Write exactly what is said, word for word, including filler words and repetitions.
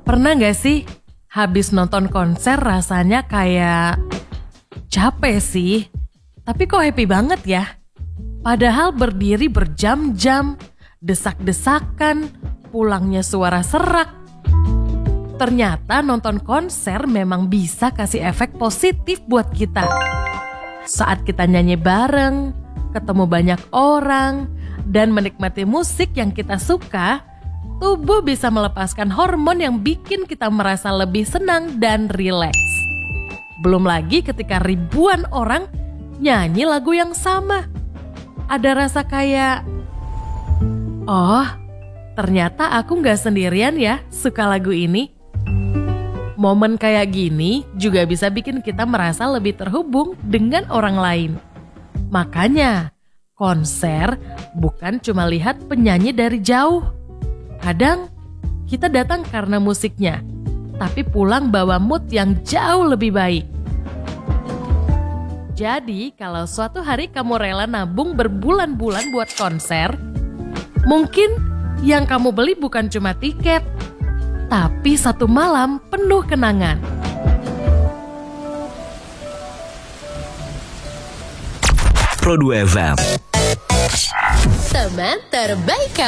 Pernah gak sih habis nonton konser rasanya kayak capek sih, tapi kok happy banget ya? Padahal berdiri berjam-jam, desak-desakan, pulangnya suara serak. Ternyata nonton konser memang bisa kasih efek positif buat kita. Saat kita nyanyi bareng, ketemu banyak orang, dan menikmati musik yang kita suka, tubuh bisa melepaskan hormon yang bikin kita merasa lebih senang dan rileks. Belum lagi ketika ribuan orang nyanyi lagu yang sama. Ada rasa kayak, oh, ternyata aku gak sendirian ya suka lagu ini. Momen kayak gini juga bisa bikin kita merasa lebih terhubung dengan orang lain. Makanya, konser bukan cuma lihat penyanyi dari jauh. Kadang kita datang karena musiknya, tapi pulang bawa mood yang jauh lebih baik. Jadi kalau suatu hari kamu rela nabung berbulan-bulan buat konser, mungkin yang kamu beli bukan cuma tiket, tapi satu malam penuh kenangan. Pro dua F M, teman terbaik kamu.